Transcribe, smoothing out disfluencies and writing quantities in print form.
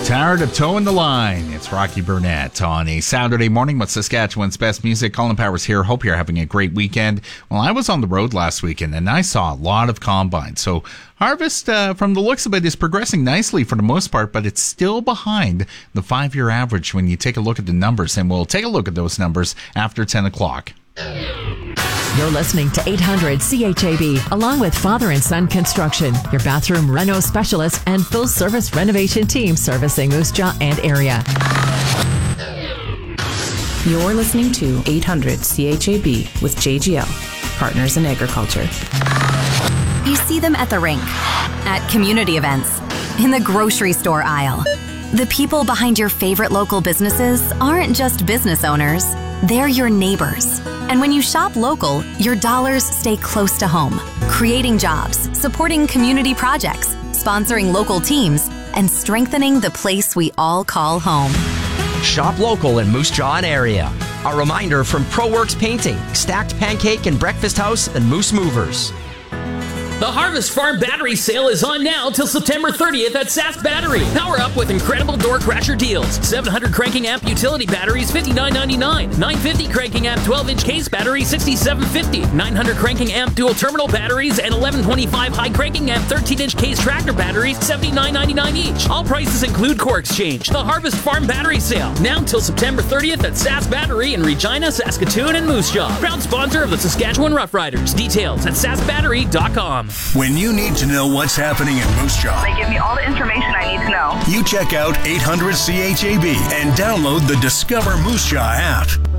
Tired of towing the line. It's Rocky Burnett on a Saturday morning with Saskatchewan's best music. Colin Powers here. Hope you're having a great weekend. Well, I was on the road last weekend and I saw a lot of combines. So harvest, from the looks of it, is progressing nicely for the most part, but it's still behind the 5-year average when you take a look at the numbers. And we'll take a look at those numbers after 10 o'clock. You're listening to 800 CHAB, along with Father and Son Construction, your bathroom reno specialist and full-service renovation team servicing Moose Jaw and area. You're listening to 800 CHAB with JGL, Partners in Agriculture. You see them at the rink, at community events, in the grocery store aisle. The people behind your favorite local businesses aren't just business owners, they're your neighbors. And when you shop local, your dollars stay close to home, creating jobs, supporting community projects, sponsoring local teams, and strengthening the place we all call home. Shop local in Moose Jaw and area. A reminder from ProWorks Painting, Stacked Pancake and Breakfast House, and Moose Movers. The Harvest Farm Battery Sale is on now till September 30th at Sask Battery. Power up with incredible door crasher deals. 700 cranking amp utility batteries, $59.99. 950 cranking amp 12-inch case battery, $67.50. 900 cranking amp dual terminal batteries and 1125 high cranking amp 13-inch case tractor batteries, $79.99 each. All prices include core exchange. The Harvest Farm Battery Sale, now till September 30th at Sask Battery in Regina, Saskatoon, and Moose Jaw. Proud sponsor of the Saskatchewan Roughriders. Details at saskbattery.com. When you need to know what's happening in Moose Jaw, they give me all the information I need to know. You check out 800 CHAB and download the Discover Moose Jaw app.